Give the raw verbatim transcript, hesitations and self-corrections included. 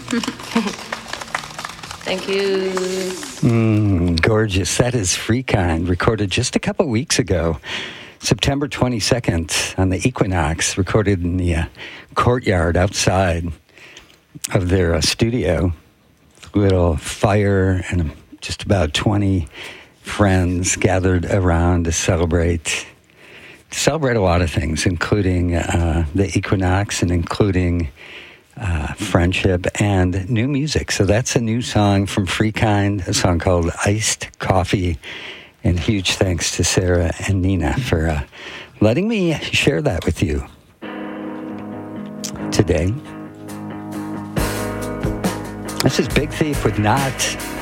Thank you. Mm, gorgeous. That is Free Kind, recorded just a couple weeks ago, September twenty-second, on the Equinox, recorded in the uh, courtyard outside of their uh, studio. Little fire and just about twenty friends gathered around to celebrate to celebrate a lot of things, including uh, the Equinox and including uh, friendship and new music. So that's a new song from Free Kind, a song called Iced Coffee. And huge thanks to Sarah and Nina for uh, letting me share that with you today. This is Big Thief with Not.